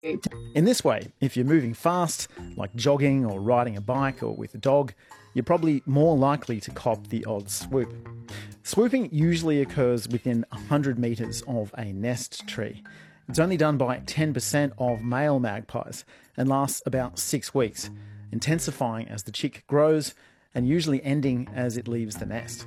In this way, if you're moving fast, like jogging or riding a bike or with a dog, you're probably more likely to cop the odd swoop. Swooping usually occurs within 100 metres of a nest tree. It's only done by 10% of male magpies and lasts about 6 weeks, intensifying as the chick grows and usually ending as it leaves the nest.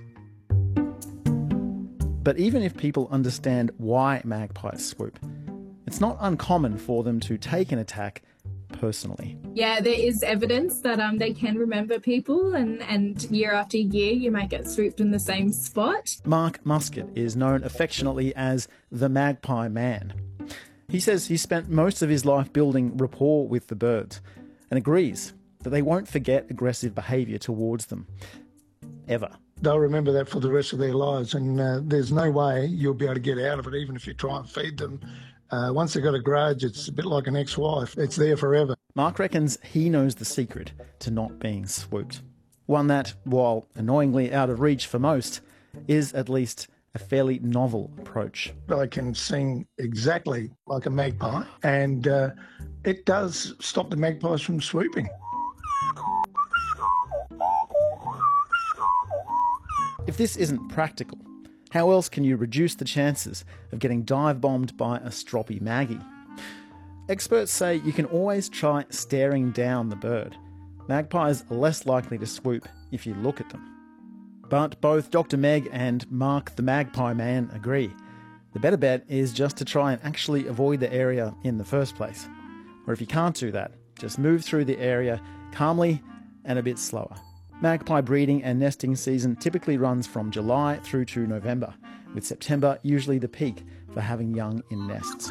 But even if people understand why magpies swoop, it's not uncommon for them to take an attack personally. Yeah, there is evidence that they can remember people, and year after year you might get swooped in the same spot. Mark Muscat is known affectionately as the Magpie Man. He says he spent most of his life building rapport with the birds and agrees that they won't forget aggressive behaviour towards them, ever. They'll remember that for the rest of their lives, and there's no way you'll be able to get out of it, even if you try and feed them. Once they've got a grudge, it's a bit like an ex-wife. It's there forever. Mark reckons he knows the secret to not being swooped. One that, while annoyingly out of reach for most, is at least a fairly novel approach. I can sing exactly like a magpie, and it does stop the magpies from swooping. If this isn't practical, how else can you reduce the chances of getting dive-bombed by a stroppy Maggie? Experts say you can always try staring down the bird. Magpies are less likely to swoop if you look at them. But both Dr. Meg and Mark the Magpie Man agree. The better bet is just to try and actually avoid the area in the first place. Or if you can't do that, just move through the area calmly and a bit slower. Magpie breeding and nesting season typically runs from July through to November, with September usually the peak for having young in nests.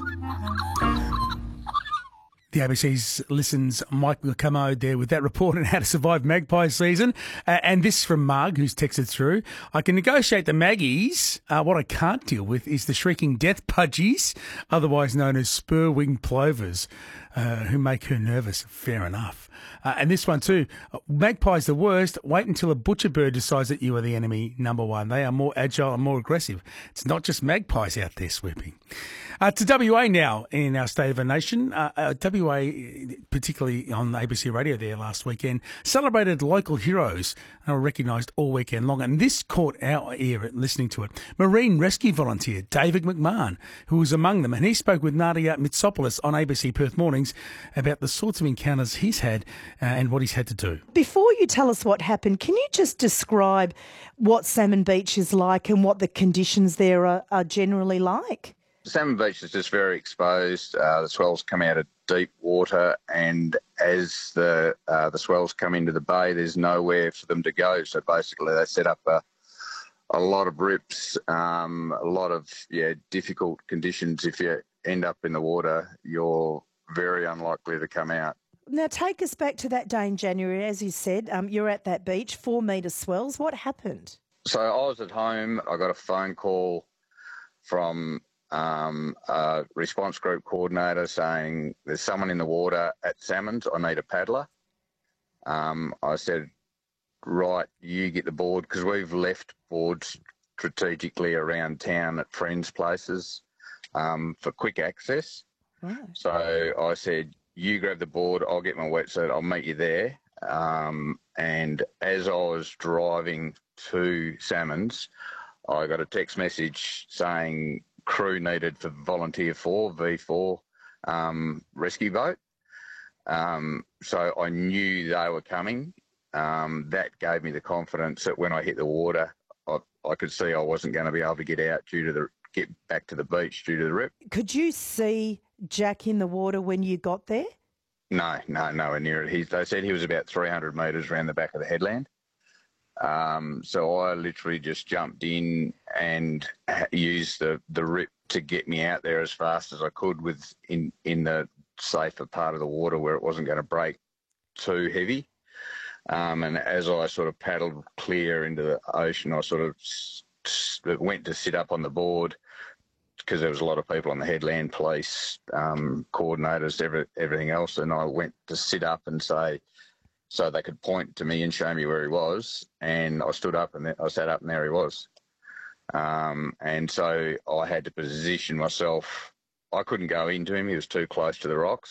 The ABC's Listen's Mike Lacamo there with that report on how to survive magpie season. And this from Marg, who's texted through. I can negotiate the maggies. What I can't deal with is the shrieking death pudgies, otherwise known as spur-winged plovers, who make her nervous. Fair enough. And this one too. Magpie's the worst. Wait until a butcher bird decides that you are the enemy number one. They are more agile and more aggressive. It's not just magpies out there swooping. To WA now in our State of a Nation. WA, particularly on ABC Radio there last weekend, celebrated local heroes and were recognised all weekend long. And this caught our ear listening to it. Marine rescue volunteer David McMahon, who was among them, and he spoke with Nadia Mitsopoulos on ABC Perth Mornings about the sorts of encounters he's had and what he's had to do. Before you tell us what happened, can you just describe what Salmon Beach is like and what the conditions there are generally like? Salmon Beach is just very exposed. The swells come out of deep water, and as the swells come into the bay, there's nowhere for them to go. So basically, they set up a lot of rips, a lot of difficult conditions. If you end up in the water, you're very unlikely to come out. Now, take us back to that day in January. As you said, you're at that beach, 4 metre swells. What happened? So I was at home. I got a phone call from a response group coordinator saying there's someone in the water at Salmons. I need a paddler. I said, right, you get the board, because we've left boards strategically around town at friends' places for quick access. Right. So I said, you grab the board, I'll get my wetsuit, I'll meet you there. And as I was driving to Salmons, I got a text message saying crew needed for Volunteer 4, V4 rescue boat. So I knew they were coming. That gave me the confidence that when I hit the water, I could see I wasn't going to be able to get back to the beach due to the rip. Could you see Jack in the water when you got there? No, nowhere near it. They said he was about 300 metres around the back of the headland. So I literally just jumped in and used the rip to get me out there as fast as I could in the safer part of the water where it wasn't going to break too heavy. And as I sort of paddled clear into the ocean, I sort of went to sit up on the board because there was a lot of people on the headland, police, coordinators, everything else. And I went to sit up and say, so they could point to me and show me where he was. And I stood up and I sat up and there he was. And so I had to position myself. I couldn't go into him. He was too close to the rocks.